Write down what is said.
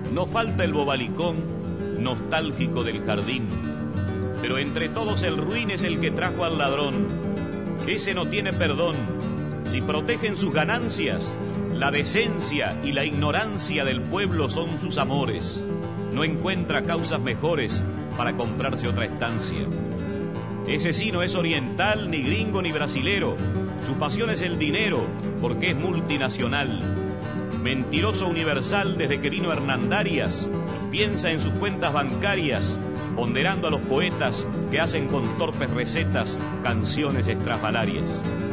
No falta el bobalicón nostálgico del jardín, pero entre todos el ruin es el que trajo al ladrón. Ese no tiene perdón. Si protegen sus ganancias, la decencia y la ignorancia del pueblo son sus amores. No encuentra causas mejores para comprarse otra estancia. Ese sí no es oriental, ni gringo, ni brasilero. Su pasión es el dinero, porque es multinacional. Mentiroso universal desde que vino Hernandarias, piensa en sus cuentas bancarias, ponderando a los poetas que hacen con torpes recetas canciones estrafalarias.